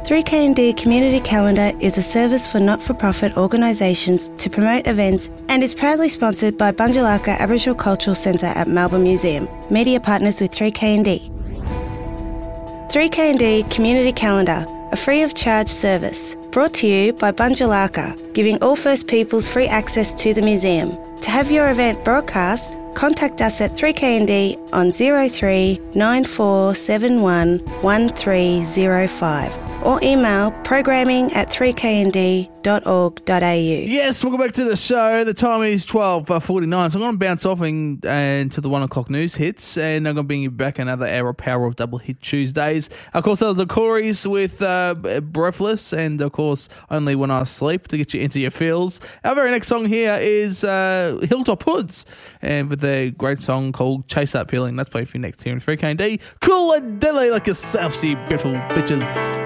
3KND Community Calendar is a service for not-for-profit organisations to promote events and is proudly sponsored by Bunjalaka Aboriginal Cultural Centre at Melbourne Museum, media partners with 3KND. 3KND Community Calendar, a free-of-charge service, brought to you by Bunjalaka, giving all First Peoples free access to the museum. To have your event broadcast, contact us at 3KND on 03 9471 1305 or email programming@3knd.org.au. Yes, welcome back to the show. The time is 12:49, so I'm going to bounce off and to the 1 o'clock news hits, and I'm going to bring you back another hour of Power of Double Hit Tuesdays. Of course, that was the Corys with Breathless, and of course, Only When I Sleep to get you into your feels. Our very next song here is Hilltop Hoods, and with a great song called Chase That Feeling. That's played for you next here in 3KND. Cool and deadly like yourself, you beautiful bitches.